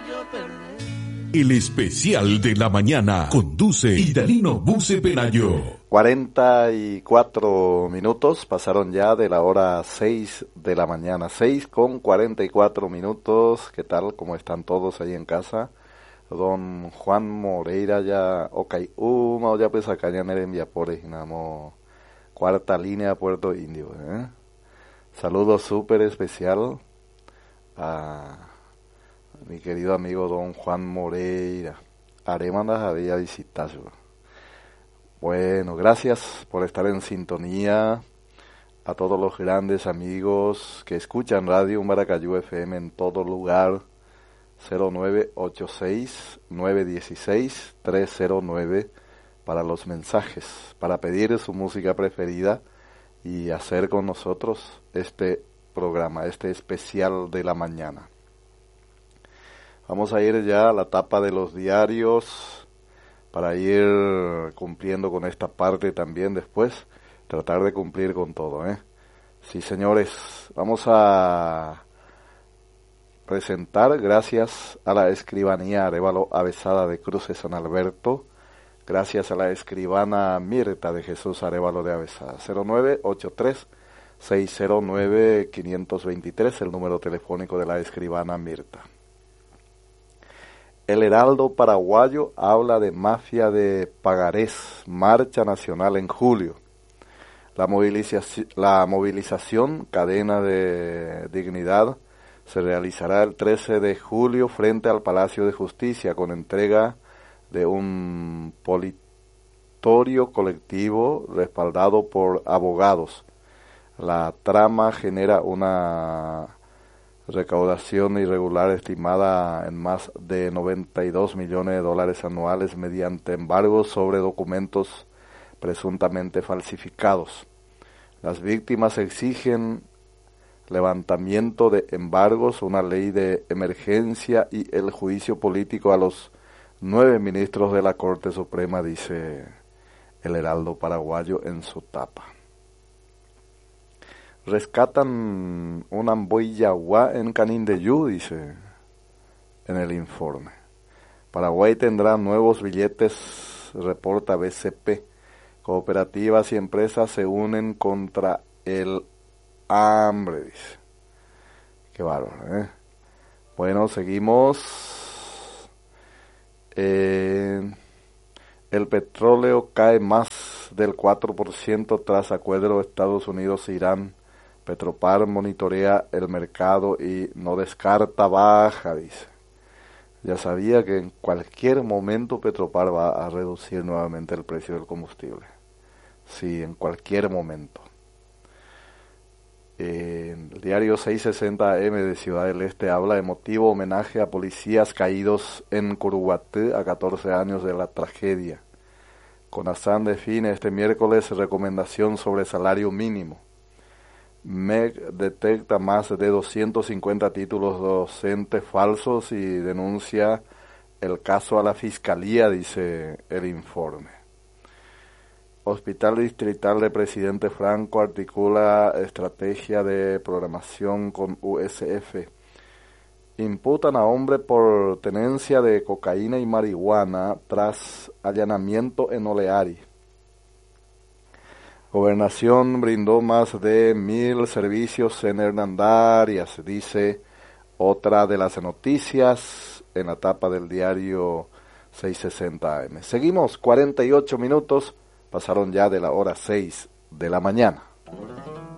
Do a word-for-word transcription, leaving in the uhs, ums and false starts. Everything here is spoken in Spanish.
El especial de la mañana conduce Idalino Buce Penayo. cuarenta y cuatro minutos pasaron ya de la hora seis de la mañana. seis con cuarenta y cuatro minutos. ¿Qué tal? ¿Cómo están todos ahí en casa? Don Juan Moreira ya, ok, uma ya pues acá ya en Viapores, namo cuarta línea Puerto Indio, ¿eh? Saludo súper especial a mi querido amigo don Juan Moreira. Aremandas había visitado. Bueno, gracias por estar en sintonía. A todos los grandes amigos que escuchan Radio Maracayú F M en todo lugar. cero nueve ocho seis, nueve uno seis, tres cero nueve para los mensajes, para pedir su música preferida y hacer con nosotros este programa, este especial de la mañana. Vamos a ir ya a la tapa de los diarios para ir cumpliendo con esta parte también después, tratar de cumplir con todo, ¿eh? Sí, señores, vamos a presentar, gracias a la escribanía Arévalo Avesada de Cruces San Alberto, gracias a la escribana Mirta de Jesús Arévalo de Avesada, cero nueve ocho tres, seis cero nueve, cinco dos tres, el número telefónico de la escribana Mirta. El Heraldo Paraguayo habla de mafia de pagarés, marcha nacional en julio. La movilización, la movilización Cadena de Dignidad se realizará el trece de julio frente al Palacio de Justicia con entrega de un politorio colectivo respaldado por abogados. La trama genera una recaudación irregular estimada en más de noventa y dos millones de dólares anuales mediante embargos sobre documentos presuntamente falsificados. Las víctimas exigen levantamiento de embargos, una ley de emergencia y el juicio político a los nueve ministros de la Corte Suprema, dice el Heraldo Paraguayo en su tapa. Rescatan un amboyaguá en Canindeyú, dice en el informe. Paraguay tendrá nuevos billetes, reporta B C P. Cooperativas y empresas se unen contra el hambre, dice. Qué bárbaro, ¿eh? Bueno, seguimos. Eh, el petróleo cae más del cuatro por ciento tras acuerdo Estados Unidos-Irán. Petropar monitorea el mercado y no descarta baja, dice. Ya sabía que en cualquier momento Petropar va a reducir nuevamente el precio del combustible. Sí, en cualquier momento. En el diario seiscientos sesenta A M de Ciudad del Este habla de emotivo homenaje a policías caídos en Curuguaté a catorce años de la tragedia. CONASAN define este miércoles recomendación sobre salario mínimo. M E C detecta más de doscientos cincuenta títulos docentes falsos y denuncia el caso a la Fiscalía, dice el informe. Hospital Distrital de Presidente Franco articula estrategia de programación con U S F. Imputan a hombre por tenencia de cocaína y marihuana tras allanamiento en Oleari. Gobernación brindó más de mil servicios en Hernandarias, dice otra de las noticias en la tapa del diario seiscientos sesenta A M. Seguimos, cuarenta y ocho minutos, pasaron ya de la hora seis de la mañana.